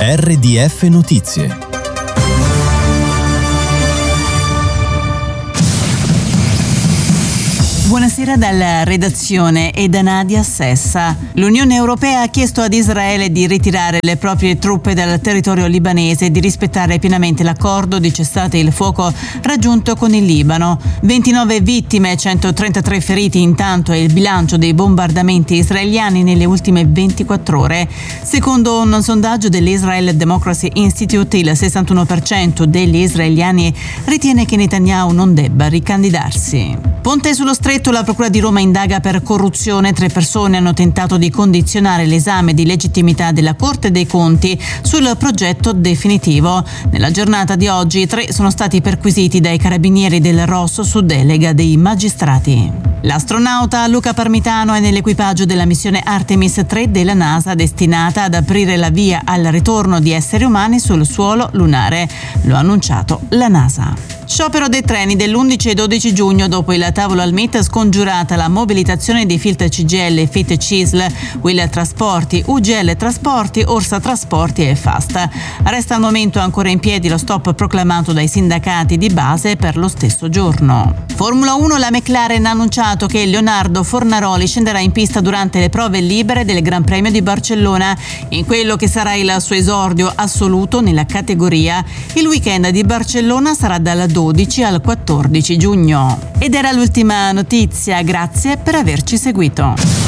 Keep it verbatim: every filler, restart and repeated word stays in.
R D F Notizie. Buonasera dalla redazione e da Nadia Sessa. L'Unione Europea ha chiesto ad Israele di ritirare le proprie truppe dal territorio libanese e di rispettare pienamente l'accordo di cessate il fuoco raggiunto con il Libano. ventinove vittime e centotrentatré feriti intanto è il bilancio dei bombardamenti israeliani nelle ultime ventiquattro ore. Secondo un sondaggio dell'Israel Democracy Institute, il sessantuno per cento degli israeliani ritiene che Netanyahu non debba ricandidarsi. Ponte sullo Stretto. La Procura di Roma indaga per corruzione. Tre persone hanno tentato di condizionare l'esame di legittimità della Corte dei Conti sul progetto definitivo. Nella giornata di oggi tre sono stati perquisiti dai carabinieri del Rosso su delega dei magistrati. L'astronauta Luca Parmitano è nell'equipaggio della missione Artemis tre della NASA, destinata ad aprire la via al ritorno di esseri umani sul suolo lunare. Lo ha annunciato la NASA. Sciopero dei treni dell'undici e dodici giugno. Dopo il tavolo al M I T scongiurata la mobilitazione di Filt C G I L, F I T C I S L, Will Trasporti, U G L Trasporti, Orsa Trasporti e Fast. Resta al momento ancora in piedi lo stop proclamato dai sindacati di base per lo stesso giorno. Formula uno, la McLaren ha annunciato che Leonardo Fornaroli scenderà in pista durante le prove libere del Gran Premio di Barcellona, in quello che sarà il suo esordio assoluto nella categoria. Il weekend di Barcellona sarà dal dodici al quattordici giugno. Ed era l'ultima notizia, grazie per averci seguito.